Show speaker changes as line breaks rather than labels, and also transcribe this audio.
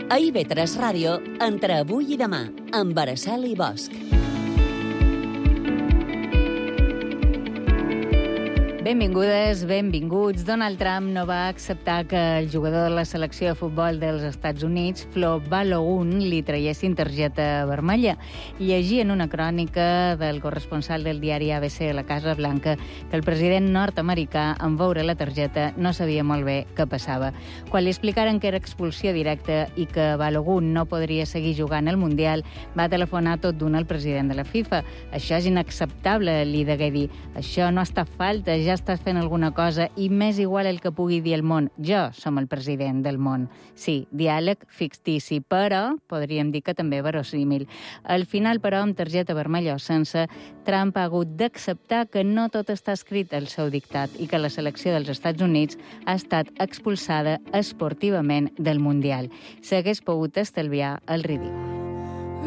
A IB3 Ràdio, entre avui i demà, amb Araceli Bosch.
Benvingudes, benvinguts. Donald Trump no va acceptar que el jugador de la selecció de futbol dels Estats Units, Flo Balogun, li traiessin targeta vermella. Llegia en una crònica del corresponsal del diari ABC a la Casa Blanca que el president nord-americà, en veure la targeta, no sabia molt bé què passava. Quan li explicaren que era expulsió directa i que Balogun no podria seguir jugant al Mundial, va telefonar tot d'un al president de la FIFA. Això és inacceptable, li degué dir. Això no està falta, ja estàs fent alguna cosa i m'és igual el que pugui dir el món. Jo som el president del món. Sí, diàleg fictici, però podríem dir que també verosímil. Al final, però, amb targeta vermella o sense, Trump ha hagut d'acceptar que no tot està escrit al seu dictat i que la selecció dels Estats Units ha estat expulsada esportivament del Mundial. S'hagués pogut estalviar el ridícul.